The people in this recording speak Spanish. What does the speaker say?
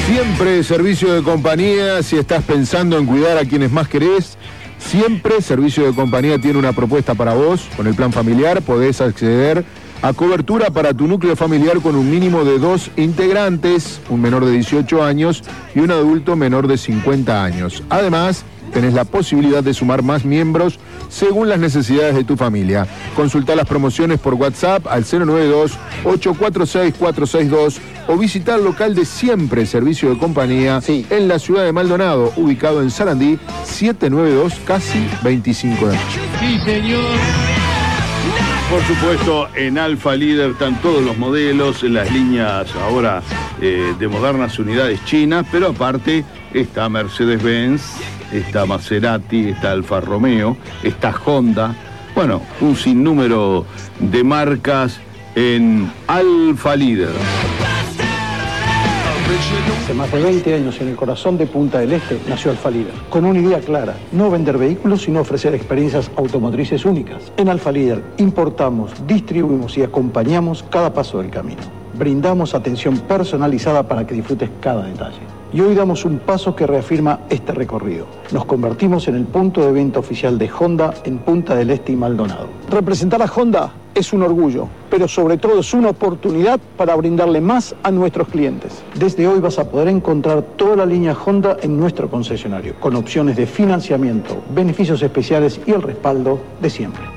Siempre Servicio de Compañía, si estás pensando en cuidar a quienes más querés, siempre Servicio de Compañía tiene una propuesta para vos. Con el plan familiar podés acceder a cobertura para tu núcleo familiar con un mínimo de 2 integrantes, un menor de 18 años y un adulto menor de 50 años. Además, tenés la posibilidad de sumar más miembros según las necesidades de tu familia. Consultá las promociones por WhatsApp al 092-846-462 o visita el local de Siempre Servicio de Compañía en la ciudad de Maldonado, ubicado en Sarandí, 792, casi 25 años. Sí, señor. Por supuesto, en Alfa Líder están todos los modelos, las líneas ahora de modernas unidades chinas, pero aparte está Mercedes-Benz, está Maserati, está Alfa Romeo, está Honda. Bueno, un sinnúmero de marcas en Alfa Líder. Hace más de 20 años, en el corazón de Punta del Este, nació Alfa Líder, con una idea clara: no vender vehículos, sino ofrecer experiencias automotrices únicas. En Alfa Líder importamos, distribuimos y acompañamos cada paso del camino. Brindamos atención personalizada para que disfrutes cada detalle. Y hoy damos un paso que reafirma este recorrido. Nos convertimos en el punto de venta oficial de Honda en Punta del Este y Maldonado. Representar a Honda es un orgullo, pero sobre todo es una oportunidad para brindarle más a nuestros clientes. Desde hoy vas a poder encontrar toda la línea Honda en nuestro concesionario, con opciones de financiamiento, beneficios especiales y el respaldo de siempre.